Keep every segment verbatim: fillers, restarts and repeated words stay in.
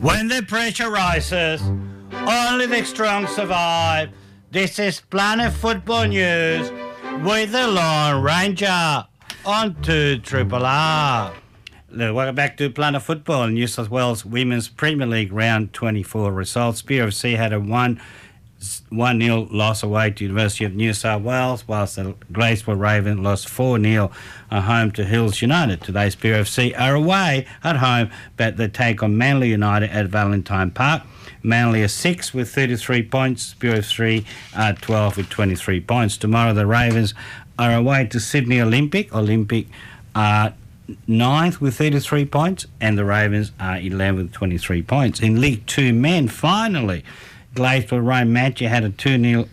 When the pressure rises, only the strong survive. This is Planet Football News with the Lone Ranger on two Triple R. Welcome back to Planet Football. New South Wales Women's Premier League Round twenty-four results. P F C had a one one nil loss away to University of New South Wales, whilst the Gladstone Ravens lost four nil at home to Hills United. Today's P F C are away at home, but they take on Manly United at Valentine Park. Manly are six with thirty-three points, P F C are twelve with twenty-three points. Tomorrow the Ravens are away to Sydney Olympic. Olympic are ninth with thirty-three points, and the Ravens are eleventh with twenty-three points. In League Two men, finally, Gladstone Ryan Matthew had a two nil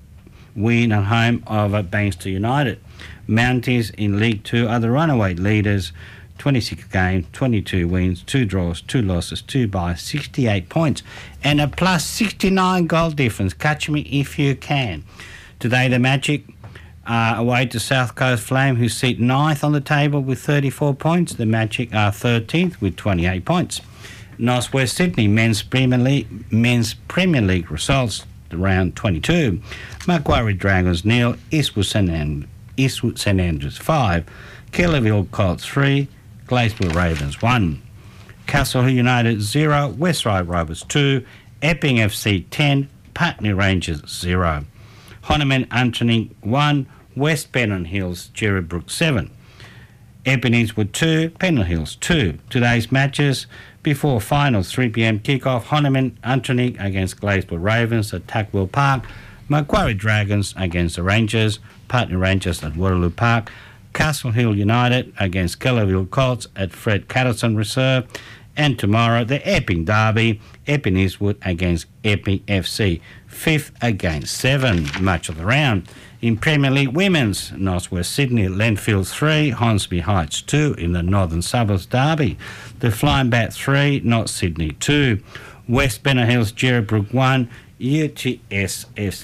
win at home over Bankstown United. Mounties in League Two are the runaway leaders, twenty-six games, twenty-two wins, two draws, two losses, two byes, sixty-eight points, and a plus sixty-nine goal difference. Catch me if you can. Today the Magic are away to South Coast Flame, who sit ninth on the table with thirty-four points. The Magic are thirteenth with twenty-eight points. North West Sydney Men's Premier League Men's Premier League results round twenty-two. Macquarie Dragons nil, Eastwood St Andrews Eastwood St Andrews five, Kellerville Colts three, Gladstone Ravens one, Castle Hill United zero, West Ryde Rovers two, Epping F C ten, Putney Rangers zero, Honeyman Antony one, West Pennant Hills Cherrybrook seven, Epping Eastwood two, Pennant Hills two. Today's matches before finals, three p.m. kickoff, Honeyman Antony against Gladstone Ravens at Tackwell Park, Macquarie Dragons against the Rangers, Putney Rangers at Waterloo Park, Castle Hill United against Kellerville Colts at Fred Catterson Reserve, and tomorrow the Epping Derby, Epping Eastwood against Epping F C, fifth against seven, match of the round. In Premier League Women's, North West Sydney, Lenfield three, Hornsby Heights two in the Northern Suburbs Derby. The Flying Bat three, North Sydney two. West Pennant Hills, Cherrybrook one, U T S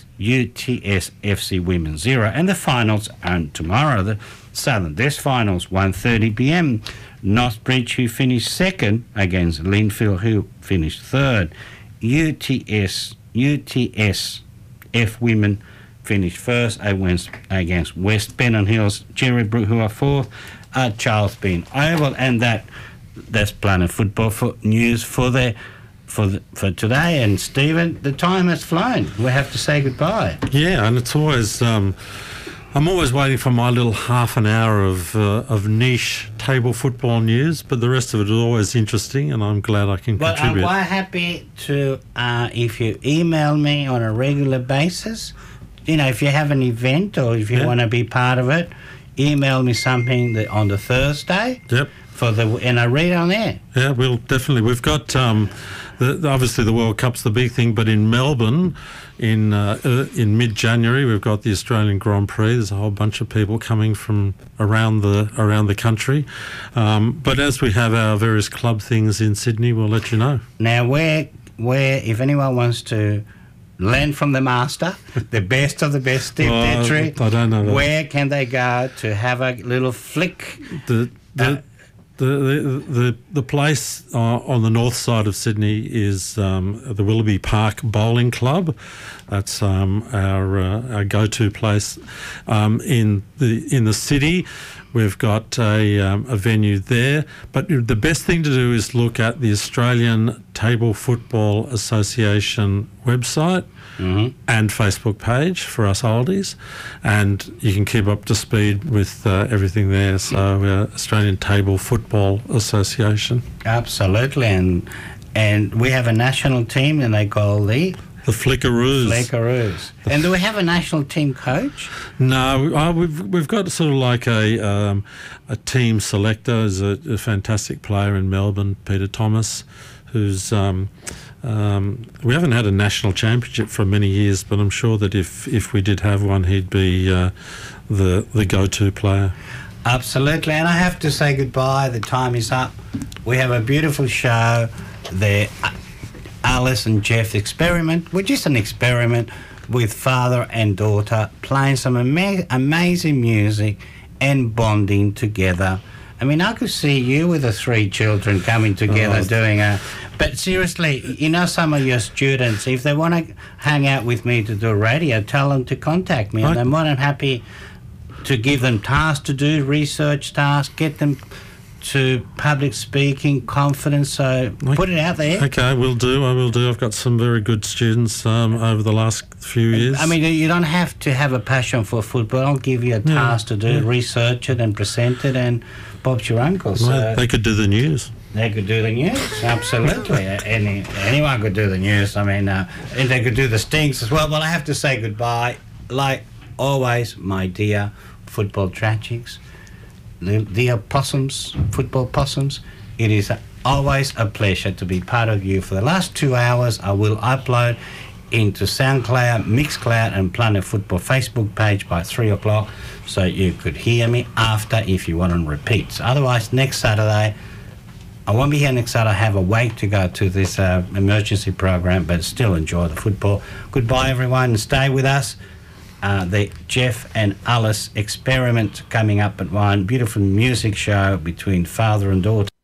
F C Women zero. And the finals are tomorrow. The Southern Desk Finals, one thirty p.m. Northbridge, who finished second, against Linfield, who finished third. U T S F Women finished first against West Pennant Hills, Cherrybrook, who are fourth, at Charles Bean Oval. And that that's Planet Football for news for the for the, for today. And Stephen, the time has flown. We have to say goodbye. Yeah, and it's always um, I'm always waiting for my little half an hour of uh, of niche table football news, but the rest of it is always interesting, and I'm glad I can well, contribute. I'm quite happy to uh, if you email me on a regular basis. You know, if you have an event or if you yeah. want to be part of it, email me something that on the Thursday. Yep. For the and I read on there. Yeah, we'll definitely. We've got um, the, obviously the World Cup's the big thing, but in Melbourne, in uh, uh, in mid-January, we've got the Australian Grand Prix. There's a whole bunch of people coming from around the around the country. Um, but as we have our various club things in Sydney, we'll let you know. Now, where where if anyone wants to learn from the master, the best of the best, Steve well, Detry, I don't know. Where can they go to have a little flick? The the. Uh, The, the the the place uh, on the north side of Sydney is um, the Willoughby Park Bowling Club. That's um, our uh, our go-to place um, in the in the city. We've got a um, a venue there, but the best thing to do is look at the Australian Table Football Association website. Mm-hmm. And Facebook page for us oldies, and you can keep up to speed with uh, everything there. So, uh, Australian Table Football Association. Absolutely, and and we have a national team, and they call the the Flickaroos. Flickaroos. And do we have a national team coach? No, uh, we've we've got sort of like a um, a team selector. Is a, a fantastic player in Melbourne, Peter Thomas, who's. Um, Um, we haven't had a national championship for many years, but I'm sure that if, if we did have one, he'd be uh, the the go-to player. Absolutely, and I have to say goodbye. The time is up. We have a beautiful show, the Alice and Jeff experiment, which is an experiment with father and daughter playing some ama- amazing music and bonding together. I mean, I could see you with the three children coming together oh, doing a But seriously, you know, some of your students, if they want to hang out with me to do radio, tell them to contact me, and I'm more than happy to give them tasks to do, research tasks, get them to public speaking, confidence. So Okay. put it out there. Okay, will do. I will do. I've got some very good students um, over the last few years. I mean, you don't have to have a passion for football. I'll give you a task to do, yeah. research it and present it, and Bob's your uncle. So Well, they could do the news. they could do the news, absolutely. Any anyone could do the news. I mean, uh, and they could do the stinks as well. Well, I have to say goodbye. Like always, my dear football tragics, the dear possums, football possums. It is always a pleasure to be part of you. For the last two hours, I will upload into SoundCloud, Mixcloud, and Planet Football Facebook page by three o'clock, so you could hear me after if you want on repeats. Otherwise, next Saturday. I won't be here next Saturday. I have a wait to go to this uh, emergency program, but still enjoy the football. Goodbye, everyone, and stay with us. Uh, the Jeff and Alice experiment coming up at one. Beautiful music show between father and daughter.